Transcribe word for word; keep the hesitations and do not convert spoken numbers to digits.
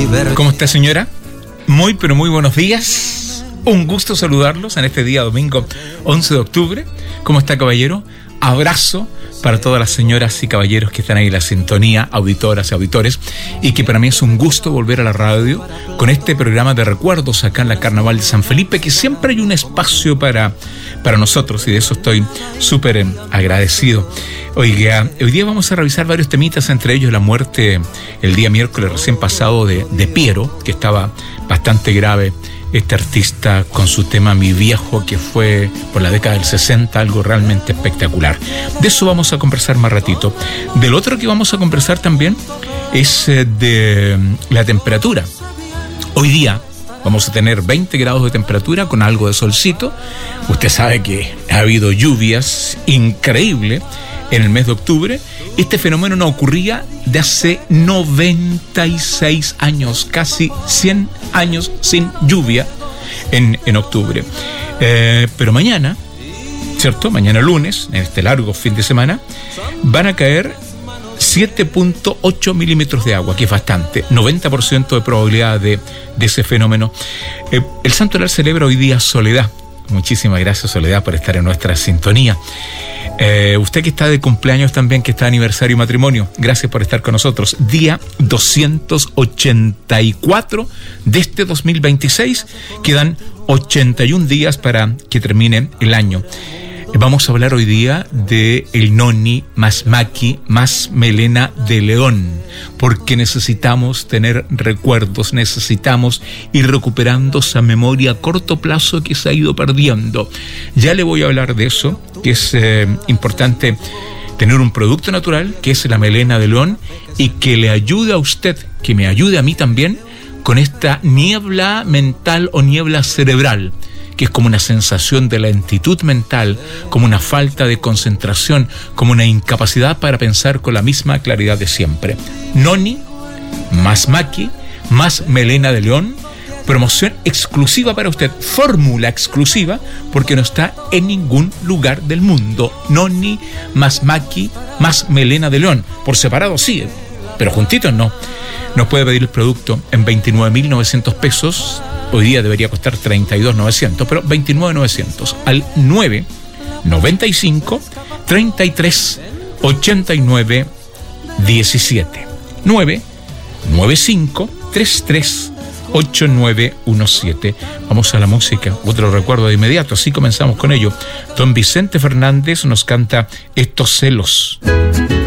divertido. ¿Cómo está, señora? Muy, pero muy buenos días. Un gusto saludarlos en este día domingo once de octubre. ¿Cómo está, caballero? Abrazo para todas las señoras y caballeros que están ahí en la sintonía, auditoras y auditores, y que para mí es un gusto volver a la radio con este programa de recuerdos acá en la Carnaval de San Felipe, que siempre hay un espacio para, para nosotros, y de eso estoy súper eh, agradecido. Oiga, hoy día vamos a revisar varios temitas, entre ellos la muerte el día miércoles recién pasado de, de Piero, que estaba bastante grave. Este artista con su tema Mi Viejo, que fue por la década del sesenta, algo realmente espectacular. De eso vamos a conversar más ratito. Del otro que vamos a conversar también es de la temperatura. Hoy día vamos a tener veinte grados de temperatura con algo de solcito. Usted sabe que ha habido lluvias increíbles en el mes de octubre. Este fenómeno no ocurría de hace noventa y seis años, casi cien años sin lluvia en, en octubre. Eh, pero mañana, ¿cierto? Mañana lunes, en este largo fin de semana, van a caer siete punto ocho milímetros de agua, que es bastante, noventa por ciento de probabilidad de, de ese fenómeno. Eh, el Santoral celebra hoy día Soledad. Muchísimas gracias, Soledad, por estar en nuestra sintonía. Eh, usted que está de cumpleaños también, que está de aniversario y matrimonio, gracias por estar con nosotros. Día doscientos ochenta y cuatro de este dos mil veintiséis. Quedan ochenta y un días para que termine el año. Vamos a hablar hoy día de el Noni más Maki más Melena de León, porque necesitamos tener recuerdos, necesitamos ir recuperando esa memoria a corto plazo que se ha ido perdiendo. Ya le voy a hablar de eso, que es eh, importante tener un producto natural, que es la melena de león, y que le ayude a usted, que me ayude a mí también, con esta niebla mental o niebla cerebral, que es como una sensación de lentitud mental, como una falta de concentración, como una incapacidad para pensar con la misma claridad de siempre. Noni, más Maki, más Melena de León, promoción exclusiva para usted, fórmula exclusiva, porque no está en ningún lugar del mundo. Noni, más Maki, más Melena de León. Por separado sí, pero juntitos no. Nos puede pedir el producto en veintinueve mil novecientos pesos. Hoy día debería costar treinta y dos mil novecientos, pero veintinueve mil novecientos al nueve noventa y cinco treinta y tres ochenta y nueve diecisiete. nueve noventa y cinco treinta y tres ochenta y nueve diecisiete. Vamos a la música, otro recuerdo de inmediato, así comenzamos con ello. Don Vicente Fernández nos canta Estos celos.